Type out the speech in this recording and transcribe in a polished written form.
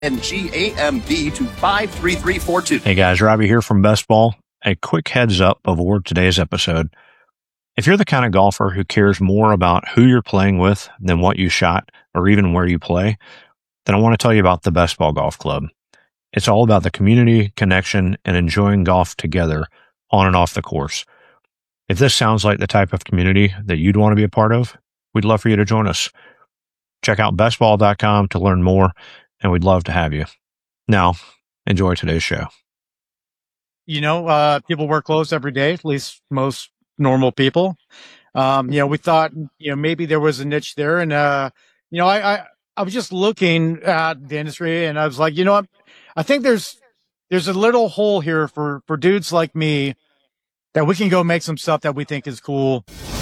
GAMB to 53342. Hey guys, Robbie here from Best Ball. A quick heads up before today's episode. If you're the kind of golfer who cares more about who you're playing with than what you shot or even where you play, then I want to tell you about the Best Ball Golf Club. It's all about the community, connection, and enjoying golf together on and off the course. If this sounds like the type of community that you'd want to be a part of, we'd love for you to join us. Check out bestball.com to learn more, and we'd love to have you. Now, enjoy today's show. People wear clothes every day, at least most normal people. We thought, maybe there was a niche there. And, I was just looking at the industry and I was like, I think there's a little hole here for dudes like me that we can go make some stuff that we think is cool